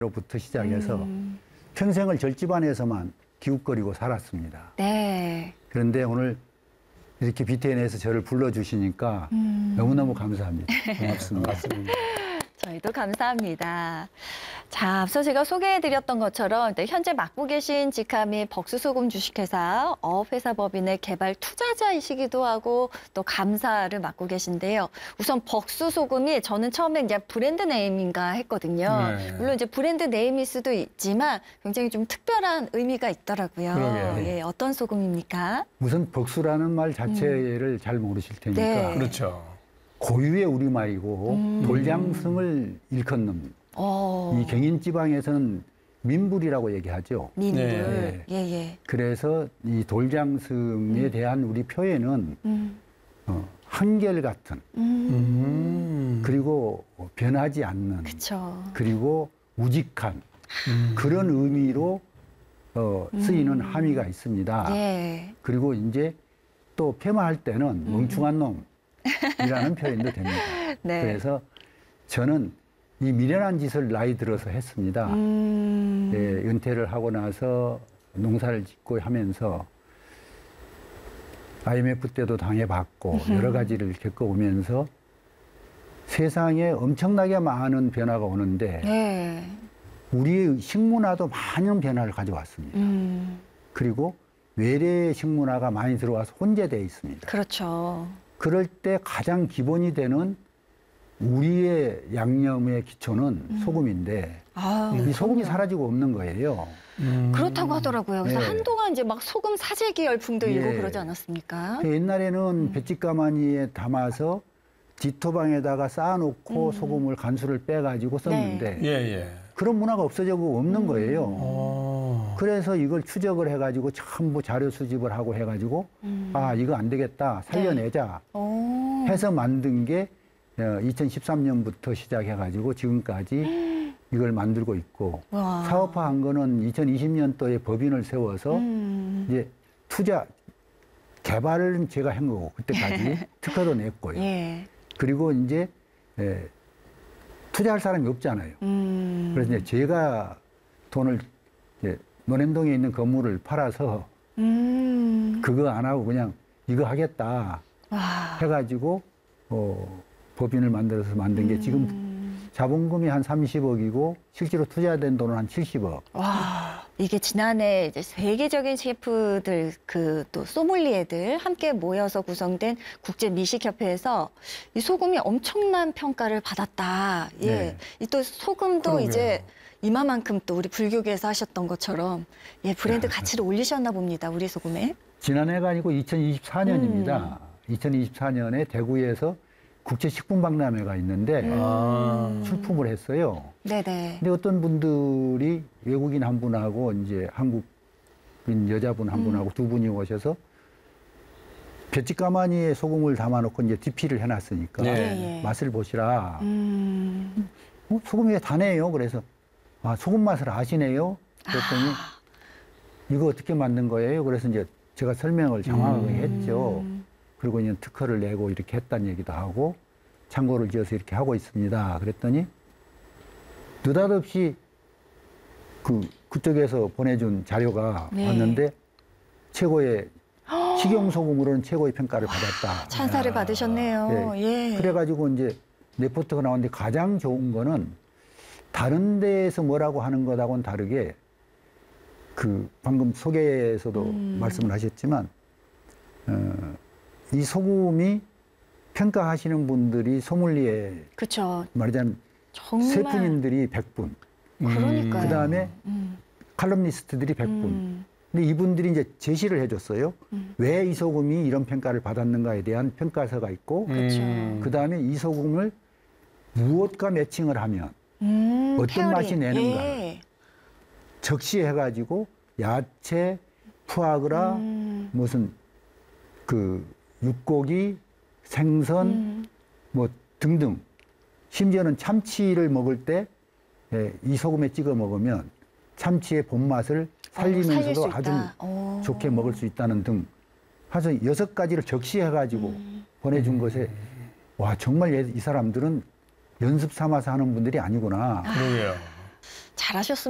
로부터 시작해서 평생을 절집안에서만 기웃거리고 살았습니다. 네. 그런데 오늘 이렇게 BTN에서 저를 불러주시니까 너무너무 감사합니다. 고맙습니다. 저희도 감사합니다. 자, 앞서 제가 소개해드렸던 것처럼 현재 맡고 계신 직함이 벅수소금 주식회사 어업회사법인의 개발 투자자이시기도 하고 또 감사를 맡고 계신데요. 우선 벅수소금이 저는 처음에 이제 브랜드 네임인가 했거든요. 네. 물론 이제 브랜드 네임일 수도 있지만 굉장히 좀 특별한 의미가 있더라고요. 그러게요. 예, 어떤 소금입니까? 우선 벅수라는 말 자체를 잘 모르실 테니까 네. 그렇죠. 고유의 우리말이고 돌장성을 일컫는 이 경인지방에서는 민불이라고 얘기하죠. 민물. 네. 예, 예. 그래서 이 돌장성에 대한 우리 표현은 한결같은 그리고 변하지 않는 그렇죠. 그리고 우직한 그런 의미로 쓰이는 함의가 있습니다. 예. 그리고 이제 또 폐마할 때는 멍충한 놈이라는 표현도 됩니다. 네. 그래서 저는 이 미련한 짓을 나이 들어서 했습니다. 예, 은퇴를 하고 나서 농사를 짓고 하면서 IMF 때도 당해봤고 여러 가지를 겪어오면서 세상에 엄청나게 많은 변화가 오는데 네. 우리의 식문화도 많은 변화를 가져왔습니다. 그리고 외래의 식문화가 많이 들어와서 혼재되어 있습니다. 그렇죠. 그럴 때 가장 기본이 되는 우리의 양념의 기초는 소금인데 아, 이 소금이 사라지고 없는 거예요. 그렇다고 하더라고요. 그래서 네. 한동안 이제 막 소금 사재기 열풍도 일고 예. 그러지 않았습니까? 옛날에는 뱃짓가마니에 담아서 지토방에다가 쌓아놓고 소금을 간수를 빼가지고 썼는데 예, 예. 그런 문화가 없어지고 없는 거예요. 어. 그래서 이걸 추적을 해가지고 전부 자료 수집을 하고 해가지고 아 이거 안 되겠다 살려내자 오. 해서 만든 게 2013년부터 시작해가지고 지금까지 이걸 만들고 있고 와. 사업화한 거는 2020년도에 법인을 세워서 이제 투자 개발을 제가 한 거고 그때까지 특허도 냈고요. 예. 그리고 이제 투자할 사람이 없잖아요. 그래서 이제 제가 돈을 이제 논현동에 있는 건물을 팔아서 그거 안 하고 그냥 이거 하겠다 와. 해가지고 법인을 만들어서 만든 게 지금 자본금이 한 30억이고 실제로 투자된 돈은 한 70억. 와. 이게 지난해 이제 세계적인 셰프들 또 소믈리에들 함께 모여서 구성된 국제 미식협회에서 이 소금이 엄청난 평가를 받았다. 예. 네. 이 또 소금도 그러게요. 이제 이마만큼 또 우리 불교계에서 하셨던 것처럼 예, 브랜드 가치를 올리셨나 봅니다. 우리 소금에. 지난해가 아니고 2024년입니다. 2024년에 대구에서 국제식품박람회가 있는데 출품을 했어요. 네네. 근데 어떤 분들이 외국인 한 분하고 이제 한국인 여자분 한 분하고 두 분이 오셔서 뱃짓가마니에 소금을 담아놓고 이제 DP를 해놨으니까 네. 예. 맛을 보시라. 소금이 다네요. 그래서 아 소금 맛을 아시네요. 그랬더니 이거 어떻게 만든 거예요? 그래서 이제 제가 설명을 정확하게 했죠. 그리고 이제 특허를 내고 이렇게 했다는 얘기도 하고 창고를 지어서 이렇게 하고 있습니다. 그랬더니 느닷없이 그쪽에서 보내준 자료가 네. 왔는데 최고의 식용소금으로는 최고의 평가를 받았다. 찬사를 받으셨네요. 네. 예. 그래가지고 이제 레포트가 나왔는데 가장 좋은 거는 다른 데에서 뭐라고 하는 것하고는 다르게 방금 소개에서도 말씀을 하셨지만 이 소금이 평가하시는 분들이 소믈리에 그렇죠. 말하자면 정말. 셰프님들이 100분 그러니까요. 그다음에 칼럼니스트들이 100분 근데 이분들이 이제 제시를 해줬어요. 왜 이 소금이 이런 평가를 받았는가에 대한 평가서가 있고 그렇죠. 그다음에 이 소금을 무엇과 매칭을 하면 어떤 페어링. 맛이 내는가 예. 적시해가지고 야채, 푸아그라, 무슨 육고기, 생선 뭐 등등 심지어는 참치를 먹을 때 이 소금에 찍어 먹으면 참치의 본맛을 살릴 살리면서도 수 아주 있다. 좋게 먹을 수 있다는 등 해서 6가지를 적시해가지고 보내준 것에 와 정말 이 사람들은 연습 삼아서 하는 분들이 아니구나. 그러게요. 잘하셨습니다.